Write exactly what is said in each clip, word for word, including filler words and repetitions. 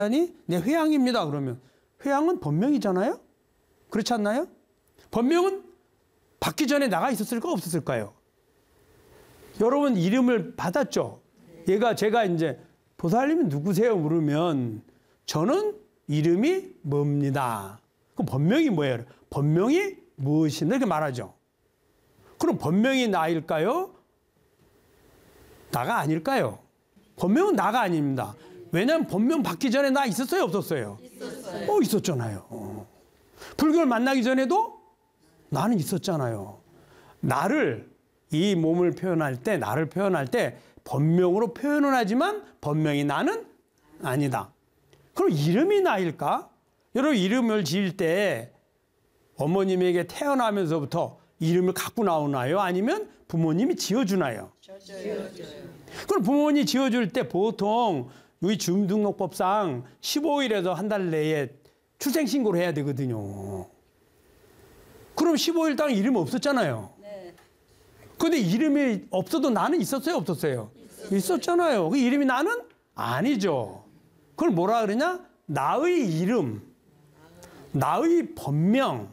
아니, 내 회양입니다. 그러면 회양은 본명이잖아요? 그렇지 않나요? 본명은 받기 전에 나가 있었을까 없었을까요? 여러분 이름을 받았죠? 얘가 제가 이제 보살님은 누구세요? 물으면 저는 이름이 뭡니다. 그럼 본명이 뭐예요? 본명이 무엇인가 이렇게 말하죠. 그럼 본명이 나일까요? 나가 아닐까요? 본명은 나가 아닙니다. 왜냐하면 본명 받기 전에 나 있었어요? 없었어요? 있었어요. 어, 있었잖아요. 어. 불교를 만나기 전에도 나는 있었잖아요. 나를, 이 몸을 표현할 때, 나를 표현할 때 본명으로 표현은 하지만 본명이 나는 아니다. 그럼 이름이 나일까? 여러분 이름을 지을 때 어머님에게 태어나면서부터 이름을 갖고 나오나요? 아니면 부모님이 지어주나요? 지어줘요. 그럼 부모님이 지어줄 때 보통 우리 주민등록법상 십오 일에서 한 달 내에 출생신고를 해야 되거든요. 그럼 십오 일 동안 이름이 없었잖아요. 네. 근데 이름이 없어도 나는 있었어요? 없었어요? 있었어요. 있었잖아요. 그 이름이 나는 아니죠. 그걸 뭐라 그러냐? 나의 이름, 나의 본명,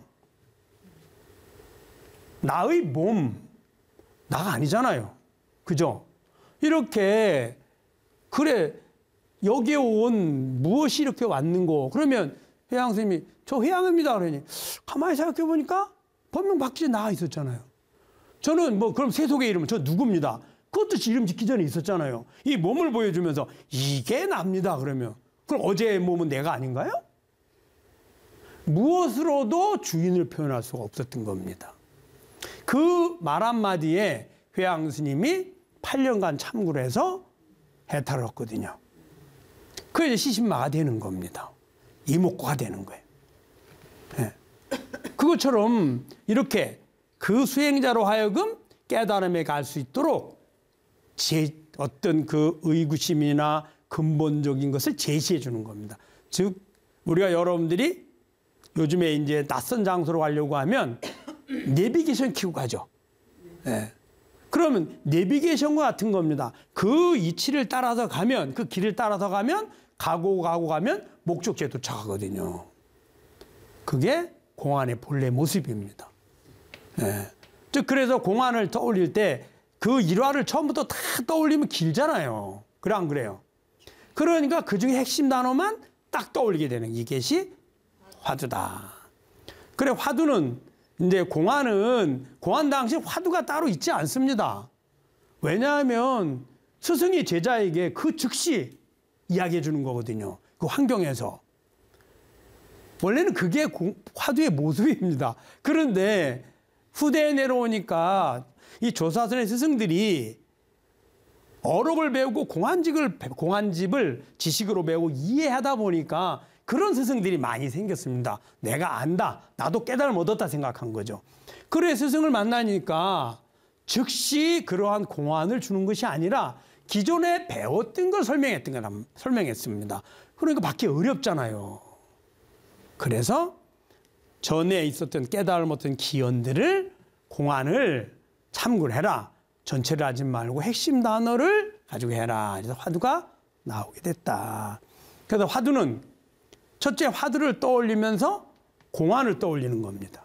나의 몸, 나가 아니잖아요. 그죠? 이렇게, 그래, 여기에 온 무엇이 이렇게 왔는고? 그러면 회양 스님이 저 회양입니다. 그러니 가만히 생각해 보니까 본명 받기 전에 나가 있었잖아요. 저는 뭐 그럼 세속의 이름은 저 누굽니다. 그것도 이름 짓기 전에 있었잖아요. 이 몸을 보여주면서 이게 납니다. 그러면 그럼 어제의 몸은 내가 아닌가요? 무엇으로도 주인을 표현할 수가 없었던 겁니다. 그 말 한마디에 회양 스님이 팔 년간 참고를 해서 해탈을 얻거든요. 그래서 시신마가 되는 겁니다. 이목구가 되는 거예요. 네. 그것처럼 이렇게 그 수행자로 하여금 깨달음에 갈 수 있도록 제 어떤 그 의구심이나 근본적인 것을 제시해 주는 겁니다. 즉, 우리가 여러분들이 요즘에 이제 낯선 장소로 가려고 하면 내비게이션 켜고 가죠. 네. 그러면 내비게이션과 같은 겁니다. 그 위치를 따라서 가면, 그 길을 따라서 가면, 가고 가고 가면 목적지에 도착하거든요. 그게 공안의 본래 모습입니다. 네. 즉, 그래서 공안을 떠올릴 때 그 일화를 처음부터 다 떠올리면 길잖아요. 그래, 안 그래요? 그러니까 그 중에 핵심 단어만 딱 떠올리게 되는 이것이 화두다. 그래, 화두는 이제 공안은, 공안 당시 화두가 따로 있지 않습니다. 왜냐하면 스승이 제자에게 그 즉시 이야기해 주는 거거든요. 그 환경에서. 원래는 그게 공, 화두의 모습입니다. 그런데 후대에 내려오니까 이 조사선의 스승들이 어록을 배우고 공안직을, 공안집을 지식으로 배우고 이해하다 보니까 그런 스승들이 많이 생겼습니다. 내가 안다. 나도 깨달음을 얻었다 생각한 거죠. 그래 스승을 만나니까 즉시 그러한 공안을 주는 것이 아니라 기존에 배웠던 걸 설명했던 걸 설명했습니다. 그러니까 받기 어렵잖아요. 그래서 전에 있었던 깨달음 어떤 기원들을 공안을 참고를 해라. 전체를 하지 말고 핵심 단어를 가지고 해라. 그래서 화두가 나오게 됐다. 그래서 화두는 첫째 화두를 떠올리면서 공안을 떠올리는 겁니다.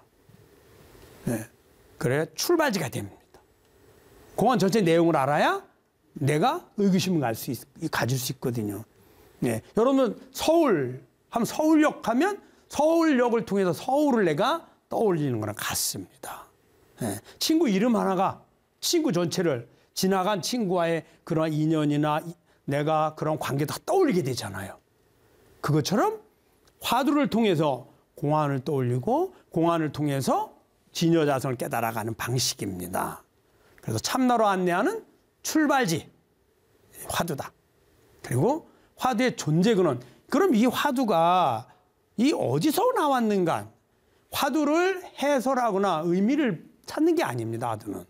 네. 그래 출발지가 됩니다. 공안 전체 내용을 알아야 내가 의구심을 갈 수 가질 수 있거든요. 네. 여러분 서울 하면 서울역 하면 서울역을 통해서 서울을 내가 떠올리는 거랑 같습니다. 네. 친구 이름 하나가 친구 전체를 지나간 친구와의 그런 인연이나 내가 그런 관계 다 떠올리게 되잖아요. 그것처럼 화두를 통해서 공안을 떠올리고 공안을 통해서 진여자성을 깨달아가는 방식입니다. 그래서 참나로 안내하는 출발지 화두다. 그리고 화두의 존재 근원. 그럼 이 화두가 이 어디서 나왔는가? 화두를 해설하거나 의미를 찾는 게 아닙니다. 화두는.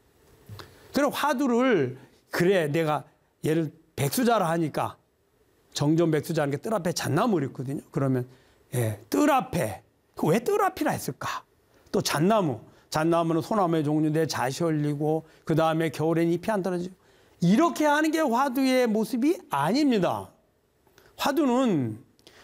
그럼 화두를 그래 내가 얘를 백수자라 하니까 정전 백수자라는 게 뜰 앞에 잣나무 있거든요. 그러면 예, 뜰 앞에 왜 뜰 앞이라 했을까? 또 잣나무, 잣나무는 소나무의 종류인데 잣이 올리고 그 다음에 겨울엔 잎이 안 떨어지고 이렇게 하는 게 화두의 모습이 아닙니다. 화두는